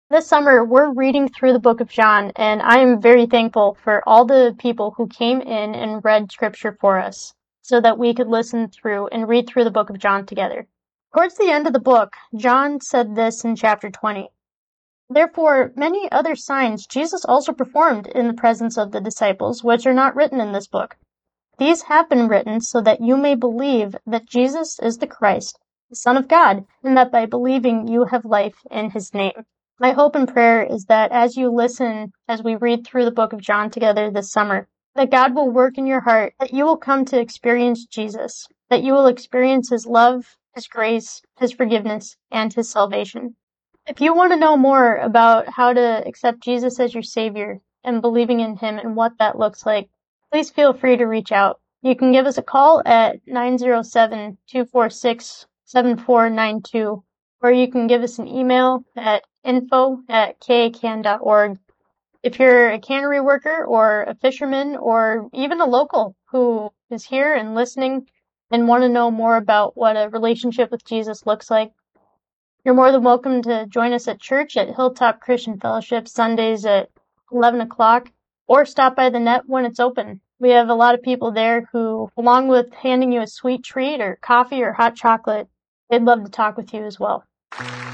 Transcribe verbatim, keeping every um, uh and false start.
This summer, we're reading through the book of John, and I am very thankful for all the people who came in and read scripture for us so that we could listen through and read through the book of John together. Towards the end of the book, John said this in chapter twenty. Therefore, many other signs Jesus also performed in the presence of the disciples, which are not written in this book. These have been written so that you may believe that Jesus is the Christ, the Son of God, and that by believing you have life in his name. My hope and prayer is that as you listen, as we read through the book of John together this summer, that God will work in your heart, that you will come to experience Jesus, that you will experience his love, his grace, his forgiveness, and his salvation. If you want to know more about how to accept Jesus as your Savior and believing in him and what that looks like, please feel free to reach out. You can give us a call at nine zero seven, two four six, seven four nine two, or you can give us an email at info at can dot org. If you're a cannery worker or a fisherman or even a local who is here and listening and want to know more about what a relationship with Jesus looks like, you're more than welcome to join us at church at Hilltop Christian Fellowship Sundays at eleven o'clock, or stop by the net when it's open. We have a lot of people there who, along with handing you a sweet treat or coffee or hot chocolate, they'd love to talk with you as well.